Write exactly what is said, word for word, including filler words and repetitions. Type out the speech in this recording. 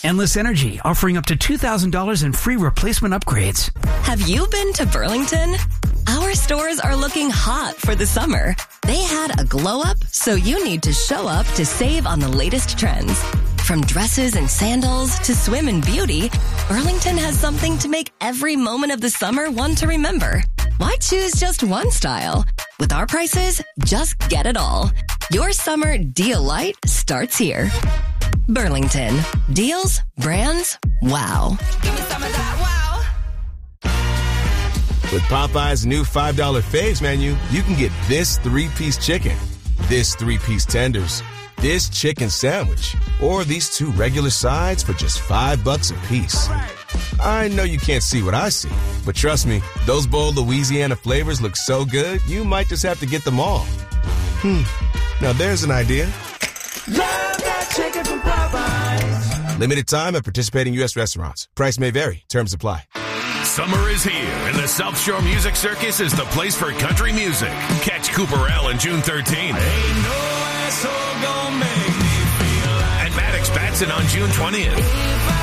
Endless Energy, offering up to two thousand dollars in free replacement upgrades. Have you been to Burlington? Our stores are looking hot for the summer. They had a glow up, so you need to show up to save on the latest trends. From dresses and sandals to swim and beauty, Burlington has something to make every moment of the summer one to remember. Why choose just one style? With our prices, just get it all. Your summer deal light starts here. Burlington. Deals, brands, wow. Give me some of that wow. With Popeye's new five dollar Faves menu, you can get this three-piece chicken, this three-piece tenders, this chicken sandwich, or these two regular sides for just five bucks a piece. I know you can't see what I see, but trust me, those bold Louisiana flavors look so good, you might just have to get them all. Hmm, now there's an idea. Love that chicken from Popeyes. Limited time at participating U S restaurants. Price may vary. Terms apply. Summer is here, and the South Shore Music Circus is the place for country music. Catch Cooper L on June thirteenth. Ain't no asshole gonna make me feel like and Maddox Batson on June twentieth.